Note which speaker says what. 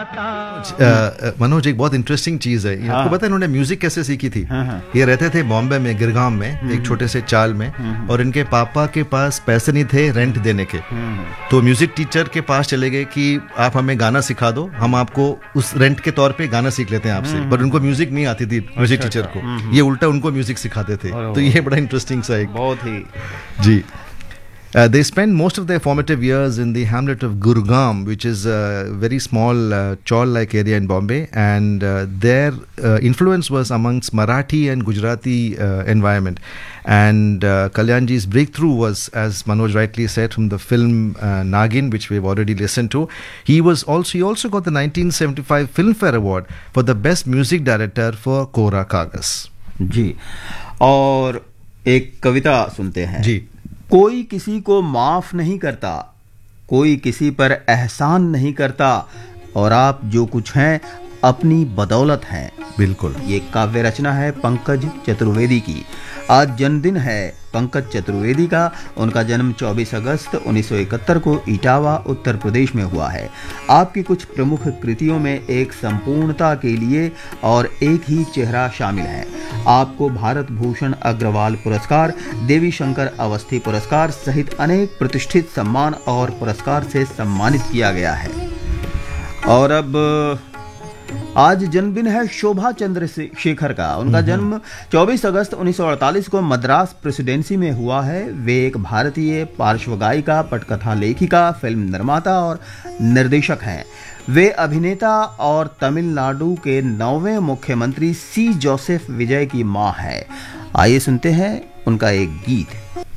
Speaker 1: मनोज, एक बहुत इंटरेस्टिंग चीज है, आपको पता है इन्होंने म्यूजिक कैसे सीखी थी? ये रहते थे बॉम्बे में, गिरगांव में, एक छोटे से चाल में, और इनके पापा के पास पैसे नहीं थे रेंट देने के, तो म्यूजिक टीचर के पास चले गए कि आप हमें गाना सिखा दो, हम आपको उस रेंट के तौर पे गाना सीख लेते हैं आपसे। पर उनको म्यूजिक नहीं आती थी म्यूजिक टीचर को, ये उल्टा उनको म्यूजिक सिखाते थे। तो ये बड़ा इंटरेस्टिंग सा एक
Speaker 2: बहुत ही
Speaker 1: जी। They spent most of their formative years in the hamlet of Gurgaon, which is a very small chawl-like area in Bombay, and their influence was amongst Marathi and Gujarati environment. And Kalyanji's breakthrough was, as Manoj rightly said, from the film Nagin, which we've already listened to. He also got the 1975 Filmfare Award for the best music director for Kora Kagas.
Speaker 2: जी, और एक कविता सुनते हैं
Speaker 1: जी।
Speaker 2: कोई किसी को माफ नहीं करता, कोई किसी पर एहसान नहीं करता, और आप जो कुछ हैं अपनी बदौलत हैं।
Speaker 1: बिल्कुल।
Speaker 2: ये काव्य रचना है पंकज चतुर्वेदी की। आज जन्मदिन है पंकज चतुर्वेदी का। उनका जन्म 24 अगस्त 1971 को इटावा उत्तर प्रदेश में हुआ है। आपकी कुछ प्रमुख कृतियों में एक संपूर्णता के लिए और एक ही चेहरा शामिल है। आपको भारत भूषण अग्रवाल पुरस्कार, देवी शंकर अवस्थी पुरस्कार सहित अनेक प्रतिष्ठित सम्मान और पुरस्कार से सम्मानित किया गया है। और अब आज जन्मदिन है शोभा चंद्रशेखर का। उनका जन्म 24 अगस्त 1948 को मद्रास प्रेसिडेंसी में हुआ है। वे एक भारतीय पार्श्व गायिका, पटकथा लेखिका, फिल्म निर्माता और निर्देशक हैं। वे अभिनेता और तमिलनाडु के 9वें मुख्यमंत्री सी जोसेफ विजय की मां है। आइए सुनते हैं उनका एक गीत।